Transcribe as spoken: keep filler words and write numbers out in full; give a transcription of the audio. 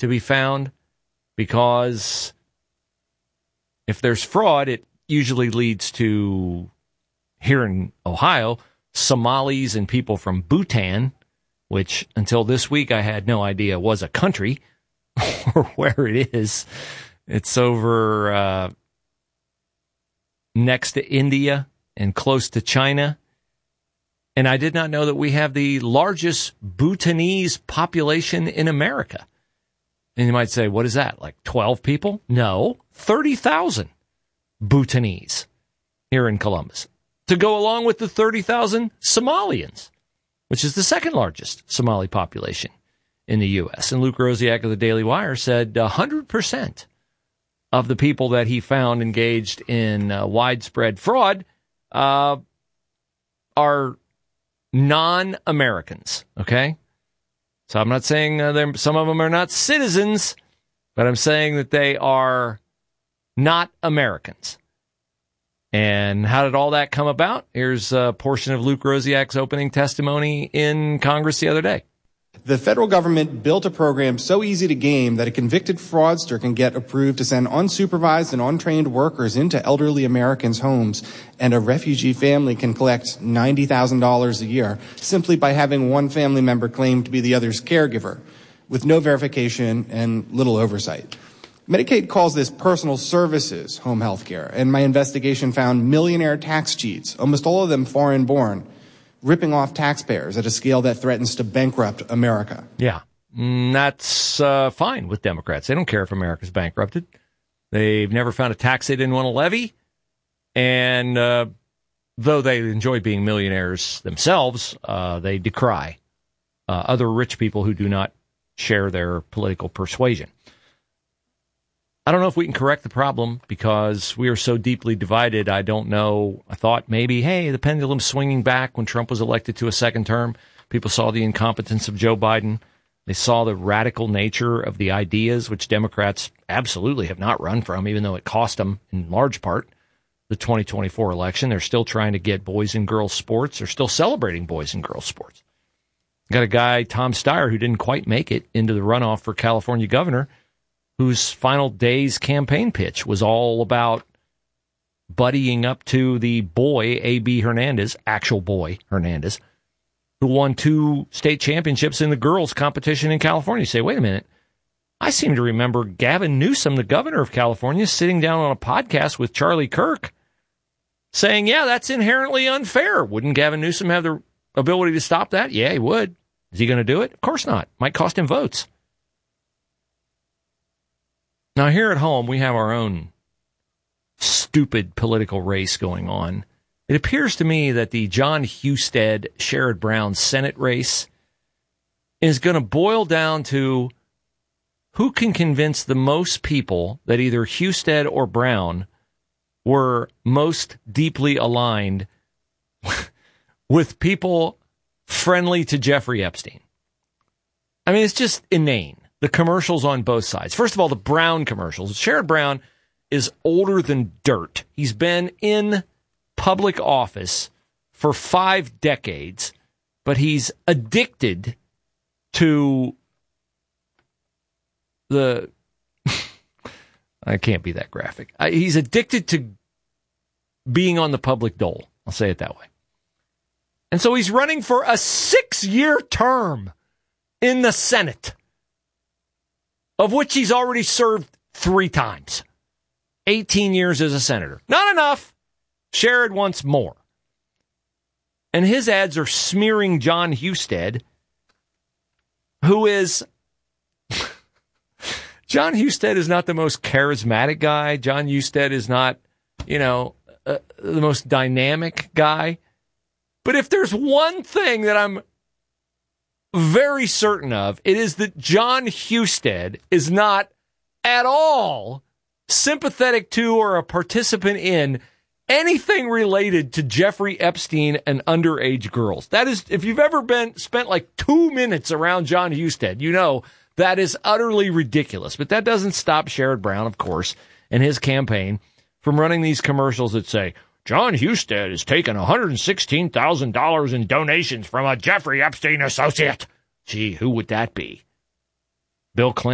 to be found, because if there's fraud, it usually leads to, here in Ohio, Somalis and people from Bhutan, which until this week I had no idea was a country or where it is. It's over uh, next to India and close to China. And I did not know that we have the largest Bhutanese population in America. And you might say, what is that, like twelve people? No, thirty thousand Bhutanese here in Columbus, to go along with the thirty thousand Somalians, which is the second largest Somali population in the U S. And Luke Rosiak of the Daily Wire said one hundred percent of the people that he found engaged in uh, widespread fraud uh, are non-Americans, okay? So I'm not saying uh, some of them are not citizens, but I'm saying that they are not Americans. And how did all that come about? Here's a portion of Luke Rosiak's opening testimony in Congress the other day. The federal government built a program so easy to game that a convicted fraudster can get approved to send unsupervised and untrained workers into elderly Americans' homes, and a refugee family can collect ninety thousand dollars a year simply by having one family member claim to be the other's caregiver, with no verification and little oversight. Medicaid calls this personal services home health care, and my investigation found millionaire tax cheats, almost all of them foreign-born, ripping off taxpayers at a scale that threatens to bankrupt America. Yeah, mm, that's uh, fine with Democrats. They don't care if America's bankrupted. They've never found a tax they didn't want to levy. And uh, though they enjoy being millionaires themselves, uh, they decry uh, other rich people who do not share their political persuasion. I don't know if we can correct the problem because we are so deeply divided. I don't know. I thought maybe, hey, the pendulum's swinging back when Trump was elected to a second term. People saw the incompetence of Joe Biden. They saw the radical nature of the ideas, which Democrats absolutely have not run from, even though it cost them, in large part, the twenty twenty-four election. They're still trying to get boys and girls sports. They're still celebrating boys and girls sports. Got a guy, Tom Steyer, who didn't quite make it into the runoff for California governor, whose final day's campaign pitch was all about buddying up to the boy, A B. Hernandez, actual boy Hernandez, who won two state championships in the girls' competition in California. You say, wait a minute. I seem to remember Gavin Newsom, the governor of California, sitting down on a podcast with Charlie Kirk saying, yeah, that's inherently unfair. Wouldn't Gavin Newsom have the ability to stop that? Yeah, he would. Is he going to do it? Of course not. Might cost him votes. Now, here at home, we have our own stupid political race going on. It appears to me that the John Husted, Sherrod Brown Senate race is going to boil down to who can convince the most people that either Husted or Brown were most deeply aligned with people friendly to Jeffrey Epstein. I mean, it's just inane. The commercials on both sides. First of all, the Brown commercials. Sherrod Brown is older than dirt. He's been in public office for five decades, but he's addicted to the... I can't be that graphic. He's addicted to being on the public dole. I'll say it that way. And so he's running for a six-year term in the Senate, of which he's already served three times. eighteen years as a senator. Not enough. Sherrod wants more. And his ads are smearing John Husted, who is... John Husted is not the most charismatic guy. John Husted is not, you know, uh, the most dynamic guy. But if there's one thing that I'm very certain of, it is that John Husted is not at all sympathetic to or a participant in anything related to Jeffrey Epstein and underage girls. That is, if you've ever been spent like two minutes around John Husted, you know that is utterly ridiculous. But that doesn't stop Sherrod Brown, of course, and his campaign from running these commercials that say, John Husted has taken one hundred sixteen thousand dollars in donations from a Jeffrey Epstein associate. Gee, who would that be? Bill Clinton.